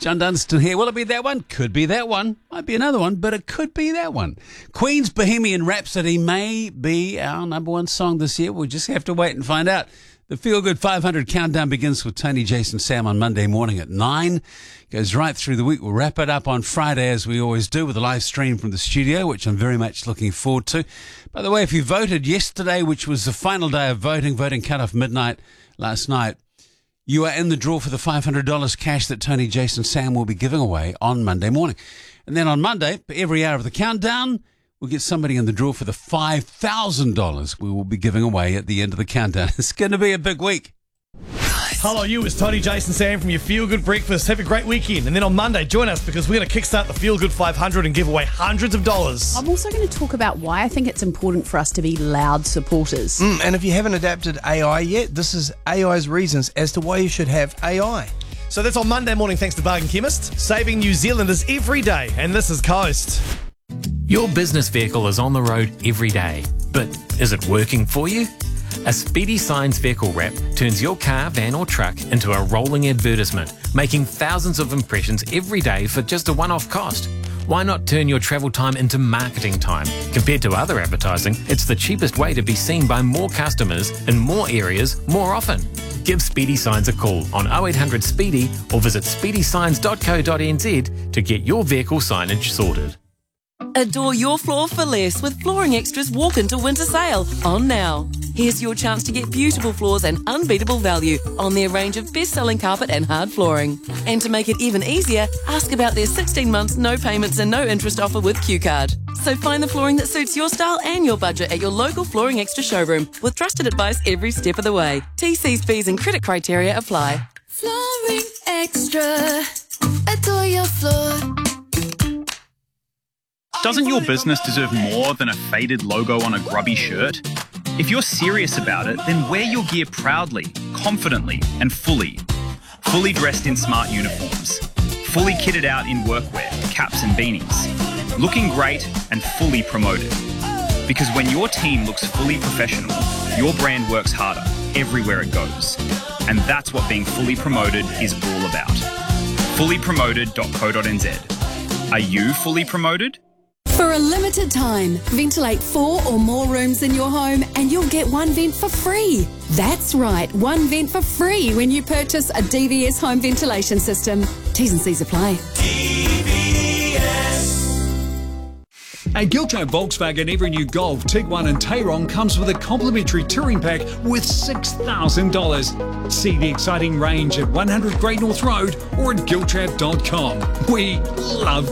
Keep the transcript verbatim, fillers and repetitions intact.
John Dunstan here. Will it be that one? Could be that one. Might be another one, but it could be that one. Queen's Bohemian Rhapsody may be our number one song this year. We'll just have to wait and find out. The Feel Good five hundred countdown begins with Tony, Jason, Sam on Monday morning at nine. Goes right through the week. We'll wrap it up on Friday, as we always do, with a live stream from the studio, which I'm very much looking forward to. By the way, if you voted yesterday, which was the final day of voting, voting cut off midnight last night, you are in the draw for the five hundred dollars cash that Tony, Jason, Sam will be giving away on Monday morning. And then on Monday, every hour of the countdown, we'll get somebody in the draw for the five thousand dollars we will be giving away at the end of the countdown. It's going to be a big week. Hello, you. It's Tony, Jason, Sam from your Feel Good Breakfast. Have a great weekend. And then on Monday, join us because we're going to kickstart the Feel Good five hundred and give away hundreds of dollars. I'm also going to talk about why I think it's important for us to be loud supporters. Mm, and if you haven't adapted A I yet, this is A I's reasons as to why you should have A I. So that's on Monday morning, thanks to Bargain Chemist, saving New Zealanders every day. And this is Coast. Your business vehicle is on the road every day, but is it working for you? A Speedy Signs vehicle wrap turns your car, van or truck into a rolling advertisement, making thousands of impressions every day for just a one-off cost. Why not turn your travel time into marketing time? Compared to other advertising, it's the cheapest way to be seen by more customers in more areas more often. Give Speedy Signs a call on oh eight hundred SPEEDY or visit speedy signs dot co dot n z to get your vehicle signage sorted. Adore your floor for less with Flooring Extra's Walk Into Winter Sale on now. Here's your chance to get beautiful floors and unbeatable value on their range of best-selling carpet and hard flooring. And to make it even easier, ask about their sixteen months no payments and no interest offer with Q Card. So find the flooring that suits your style and your budget at your local Flooring Extra showroom with trusted advice every step of the way. T Cs, fees and credit criteria apply. Flooring Extra. Adore your floor. Doesn't your business deserve more than a faded logo on a grubby shirt? If you're serious about it, then wear your gear proudly, confidently, and fully. Fully dressed in smart uniforms. Fully kitted out in workwear, caps and beanies. Looking great and fully promoted. Because when your team looks fully professional, your brand works harder everywhere it goes. And that's what being fully promoted is all about. fully promoted dot co dot n z. Are you fully promoted? For a limited time, ventilate four or more rooms in your home and you'll get one vent for free. That's right, one vent for free when you purchase a D V S home ventilation system. T's and C's apply. D V S. A Giltrap Volkswagen Every New Golf, Tiguan and Tayron comes with a complimentary touring pack worth six thousand dollars. See the exciting range at one hundred Great North Road or at giltrap dot com. We love